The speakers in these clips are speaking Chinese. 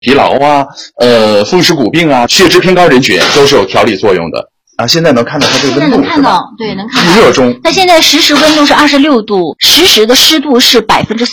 疲劳啊、风湿骨病啊、血脂偏高人群都是有调理作用的。啊，现在能看到它这个温度， 现在能看到，对，能看到。 热中， 它现在实时温度是26度，实时的湿度是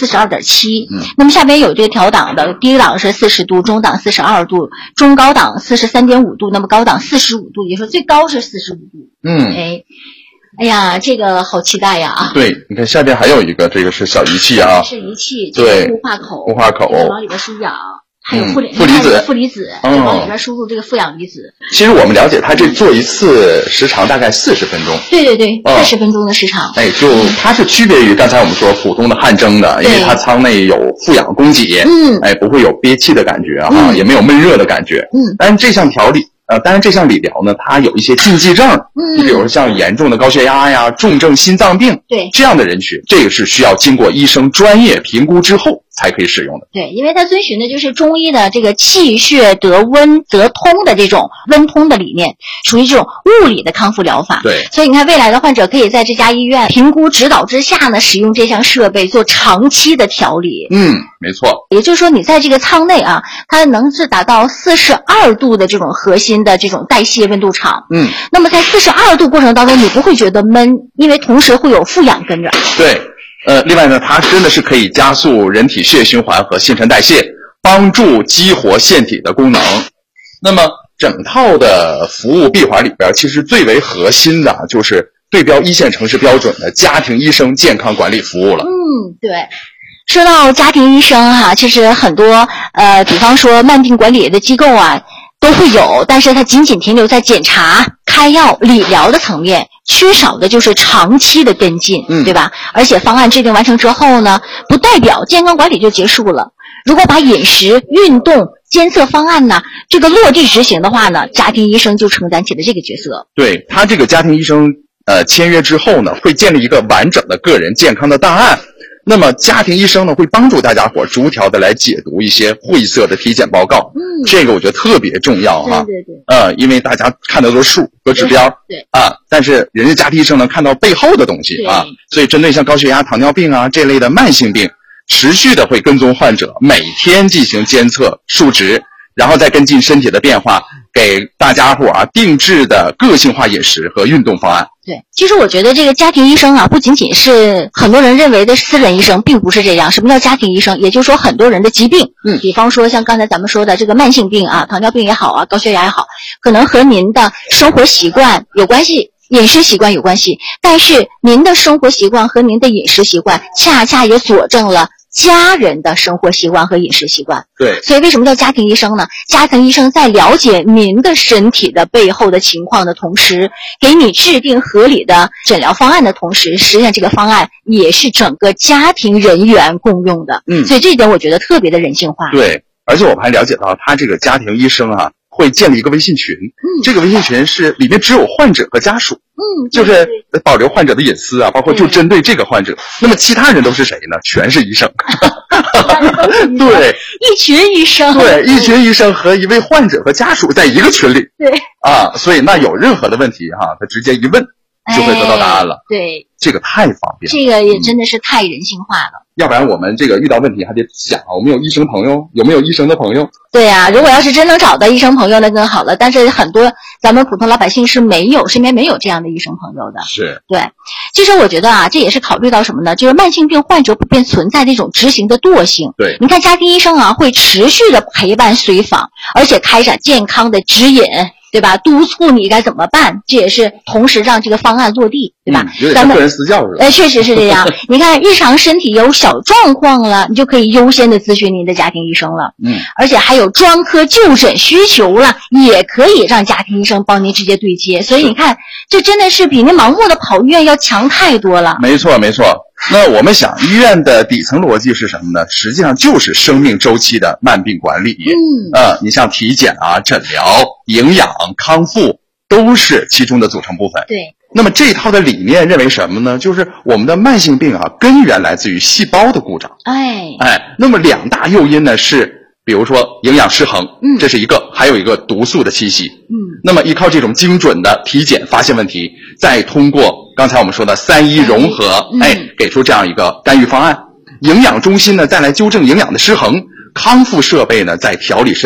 42.7%。那么下边有这个调档的，低档是40度，中档42度，中高档43.5度，那么高档45度，也就是说最高是45度。哎呀，这个好期待呀！啊， 对，你看下边还有一个，这个是小仪器啊， 是仪器， 对， 雾化口，往里边输氧。还有负离子，往里边输入这个负氧离子。 其实我们了解，它这做一次时长大概40分钟。 对，40分钟的时长。 哎，就它是区别于刚才我们说普通的汗蒸的，因为它舱内有负氧供给，哎，不会有憋气的感觉啊，也没有闷热的感觉。但是这项调理。当然这项理疗呢，它有一些禁忌症，你比如像严重的高血压呀、重症心脏病， 对这样的人群，这个是需要经过医生专业评估之后才可以使用的。 对，因为它遵循的就是中医的这个气血得温得通的这种温通的理念，属于这种物理的康复疗法。 对， 所以你看，未来的患者可以在这家医院评估指导之下呢，使用这项设备做长期的调理。 没错。 也就是说，你在这个舱内啊，它能是达到42度的这种核心的这种代谢温度场。那么在42度过程当中，你不会觉得闷，因为同时会有负氧跟着。 对，另外呢，它真的是可以加速人体血液循环和新陈代谢，帮助激活腺体的功能。那么整套的服务闭环里边，其实最为核心的就是对标1线城市标准的家庭医生健康管理服务了。 对。说到家庭医生哈，其实很多比方说慢病管理的机构啊都会有，但是它仅仅停留在检查、开药、理疗的层面，缺少的就是长期的跟进，对吧？而且方案制定完成之后呢，不代表健康管理就结束了。如果把饮食、运动、监测方案呢这个落地执行的话呢，家庭医生就承担起了这个角色。 对，他这个家庭医生签约之后呢，会建立一个完整的个人健康的档案。那么家庭医生呢，会帮助大家伙逐条的来解读一些晦涩的体检报告。这个我觉得特别重要哈。对，因为大家看的都是数和指标。对啊，但是人家家庭医生能看到背后的东西啊，所以针对像高血压、糖尿病啊这类的慢性病，持续的会跟踪患者，每天进行监测数值，然后再跟进身体的变化，给大家伙定制的个性化饮食和运动方案。 对，其实我觉得这个家庭医生啊，不仅仅是很多人认为的私人医生，并不是这样。什么叫家庭医生？也就是说很多人的疾病，比方说像刚才咱们说的这个慢性病啊，糖尿病也好啊，高血压也好，可能和您的生活习惯有关系，饮食习惯有关系，但是您的生活习惯和您的饮食习惯恰恰也佐证了家人的生活习惯和饮食习惯。 对， 所以为什么叫家庭医生呢？家庭医生在了解您的身体的背后的情况的同时，给你制定合理的诊疗方案的同时，实际上这个方案也是整个家庭人员共用的。所以这一点我觉得特别的人性化。 对，而且我们还了解到他这个家庭医生啊，会建立一个微信群。这个微信群是里面只有患者和家属。就是保留患者的隐私啊，包括就针对这个患者。那么其他人都是谁呢？全是医生。对， 一群医生。 对，一群医生和一位患者和家属在一个群里。 对啊，所以那有任何的问题哈，他直接一问就会得到答案了。 对， 这个太方便了。 这个也真的是太人性化了。 要不然我们这个遇到问题还得想，我们有医生朋友，有没有医生的朋友？ 对呀，如果要是真能找到医生朋友那更好了，但是很多咱们普通老百姓是没有，身边没有这样的医生朋友的。 是。 对，其实我觉得啊，这也是考虑到什么呢？就是慢性病患者普遍存在的一种执行的惰性。 对， 你看家庭医生啊，会持续的陪伴随访，而且开展健康的指引，对吧？督促你该怎么办，这也是同时让这个方案落地，对吧？ 有点像个人私教似的。 确实是这样。你看日常身体有小状况了，你就可以优先的咨询您的家庭医生了。而且还有专科就诊需求了，也可以让家庭医生帮您直接对接。所以你看，这真的是比您盲目的跑医院要强太多了。 没错没错。那我们想医院的底层逻辑是什么呢？实际上就是生命周期的慢病管理。你像体检啊、诊疗、营养、康复都是其中的组成部分。 对。 那么这一套的理念认为什么呢？就是我们的慢性病啊，根源来自于细胞的故障。那么两大诱因呢是，比如说营养失衡，这是一个，还有一个毒素的侵袭。那么依靠这种精准的体检发现问题，再通过刚才我们说的3-1融合，给出这样一个干预方案。营养中心呢再来纠正营养的失衡， 康复设备呢在调理身